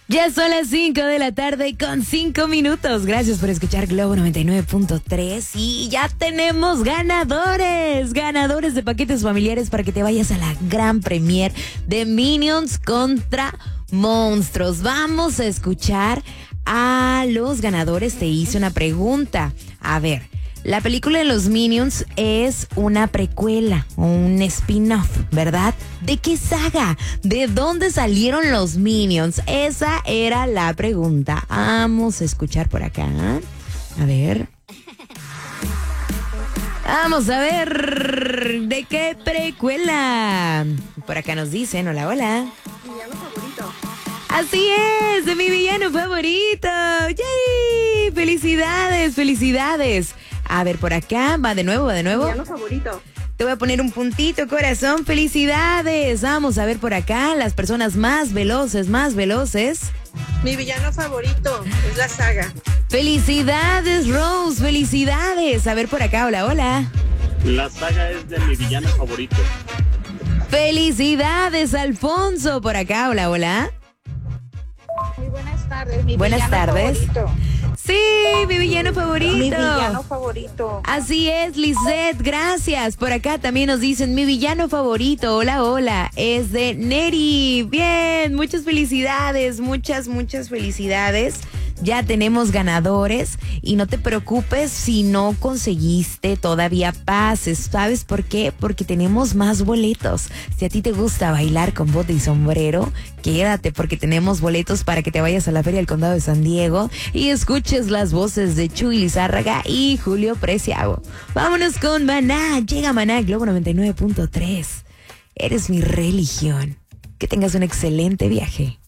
Ya son las 5 de la tarde con 5 minutos. Gracias por escuchar Globo 99.3 y ya tenemos ganadores de paquetes familiares para que te vayas a la gran premier de Minions contra Monstruos. Vamos a escuchar a los ganadores. Te hice una pregunta. A ver, la película de los Minions es una precuela, un spin-off, ¿verdad? ¿De qué saga? ¿De dónde salieron los Minions? Esa era la pregunta. Vamos a escuchar por acá. A ver. Vamos a ver. ¿De qué precuela? Por acá nos dicen, hola, hola. Villano favorito. Así es, de mi villano favorito. ¡Yay! ¡Felicidades, felicidades! A ver, por acá, va de nuevo. Villano favorito. Te voy a poner un puntito, corazón. ¡Felicidades! Vamos a ver por acá, las personas más veloces. Mi villano favorito es la saga. ¡Felicidades, Rose! ¡Felicidades! A ver por acá, hola. La saga es de mi villano favorito. ¡Felicidades, Alfonso! Por acá, hola. Muy buenas tardes. Mi Buenas villano tardes. favorito. Sí, mi villano favorito. Mi villano favorito. Así es, Lisette, gracias. Por acá también nos dicen, mi villano favorito, hola, es de Neri. Bien, muchas felicidades, muchas felicidades. Ya tenemos ganadores y no te preocupes si no conseguiste todavía pases. ¿Sabes por qué? Porque tenemos más boletos. Si a ti te gusta bailar con bote y sombrero, quédate porque tenemos boletos para que te vayas a la Feria del Condado de San Diego y escuches las voces de Chuy Lizárraga y Julio Preciado. Vámonos con Maná. Llega Maná, Globo 99.3. Eres mi religión. Que tengas un excelente viaje.